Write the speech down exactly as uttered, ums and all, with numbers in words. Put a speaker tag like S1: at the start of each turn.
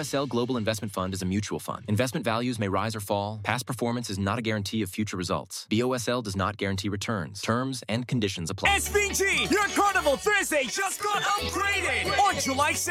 S1: S L Global Investment Fund is a mutual fund. Investment values may rise or fall. Past performance is not a guarantee of future results. B O S L does not guarantee returns. Terms and conditions apply.
S2: S V G, your Carnival Thursday just got upgraded! On July second,